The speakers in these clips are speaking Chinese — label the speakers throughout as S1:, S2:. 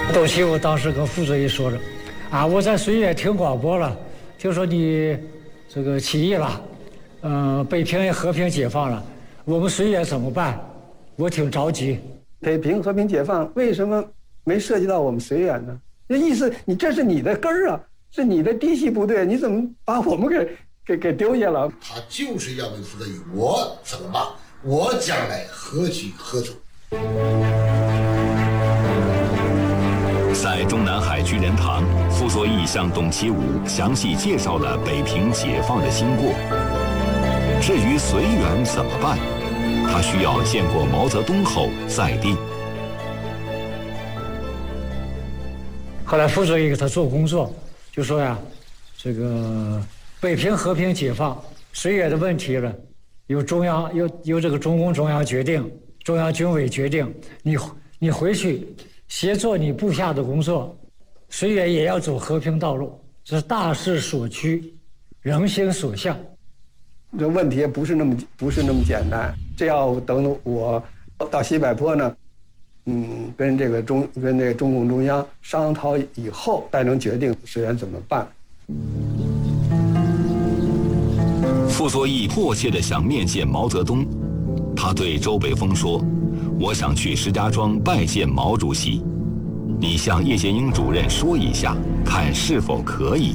S1: 董其武当时跟傅作义说了，我在绥远听广播了，就说你这个起义了，北平和平解放了，我们绥远怎么办？我挺着急。
S2: 北平和平解放为什么没涉及到我们绥远呢？那意思你这是你的根儿啊，是你的嫡系部队，你怎么把我们给丢下了？
S3: 他就是要问傅作义，我怎么办？我将来何去何从？
S4: 在中南海居仁堂，傅作义向董其武详细介绍了北平解放的经过。至于绥远怎么办，他需要见过毛泽东后再定。
S1: 后来傅作义给他做工作，就说呀，这个北平和平解放，绥远的问题呢，由中央由这个中共中央决定，中央军委决定，你回去协作你部下的工作，绥远也要走和平道路，这是大势所趋，人心所向。
S2: 这问题不是那么简单，这要等我到西柏坡呢，跟这个中共中央商讨以后，再能决定绥远怎么办。
S4: 傅作义迫切地想面见毛泽东，他对周北峰说：“我想去石家庄拜见毛主席，你向叶剑英主任说一下，看是否可以。”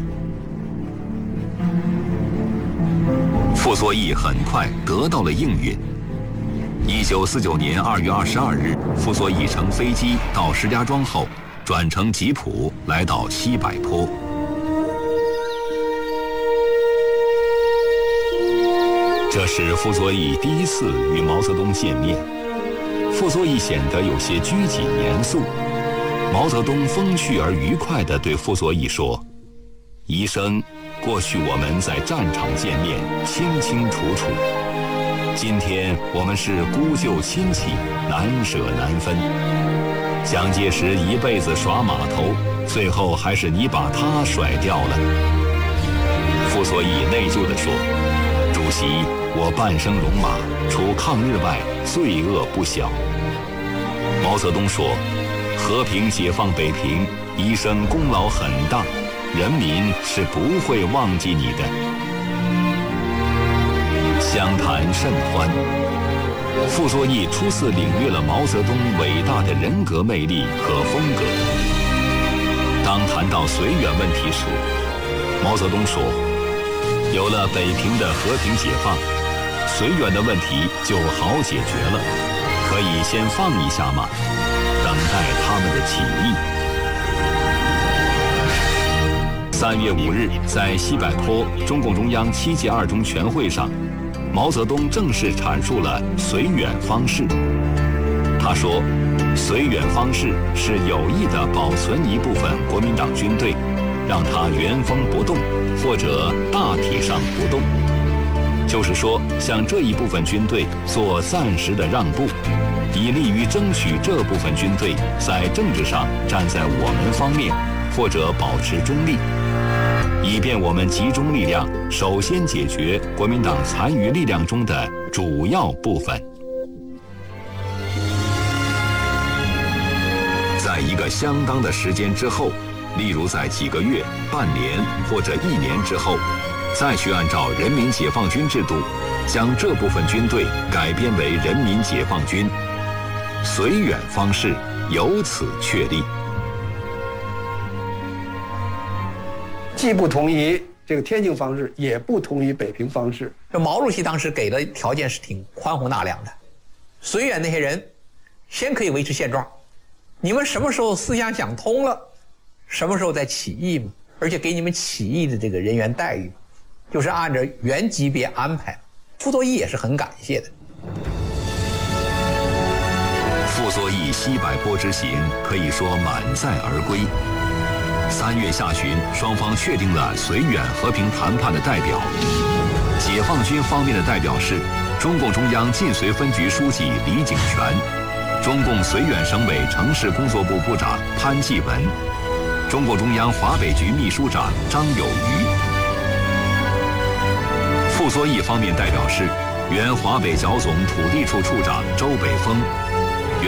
S4: 傅作义很快得到了应允。1949年2月22日，傅作义乘飞机到石家庄后，转乘吉普来到西柏坡。这是傅作义第一次与毛泽东见面。傅作义显得有些拘谨严肃。毛泽东风趣而愉快地对傅作义说：“医生，过去我们在战场见面，清清楚楚。今天我们是孤旧亲戚，难舍难分。蒋介石一辈子耍码头，最后还是你把他甩掉了。”傅作义内疚地说：“主席，我半生戎马，除抗日外，罪恶不小。”毛泽东说：“和平解放北平，医生功劳很大，人民是不会忘记你的。”相谈甚欢，傅作义初次领略了毛泽东伟大的人格魅力和风格。当谈到绥远问题时，毛泽东说：“有了北平的和平解放，绥远的问题就好解决了，可以先放一下嘛，等待他们的起义。” 3月5日，在西柏坡中共中央7届二中全会上，毛泽东正式阐述了绥远方式。他说，绥远方式是有意地保存一部分国民党军队，让它原封不动，或者大体上不动。就是说，向这一部分军队做暂时的让步，以利于争取这部分军队在政治上站在我们方面，或者保持中立，以便我们集中力量，首先解决国民党残余力量中的主要部分。在一个相当的时间之后，例如在几个月、半年或者1年之后，再去按照人民解放军制度，将这部分军队改编为人民解放军，绥远方式由此确立。
S2: 既不同意这个天津方式，也不同意北平方式。
S5: 这毛主席当时给的条件是挺宽宏大量的，绥远那些人先可以维持现状，你们什么时候思想想通了，什么时候再起义嘛，而且给你们起义的这个人员待遇，就是按照原级别安排。傅作义也是很感谢的。
S4: 傅作义西柏坡之行可以说满载而归。3月下旬，双方确定了绥远和平谈判的代表。解放军方面的代表是中共中央晋绥分局书记李井泉，中共绥远省委城市工作部部长潘继文，中共中央华北局秘书长张有余。傅作义方面代表是原华北剿总土地处处长周北峰，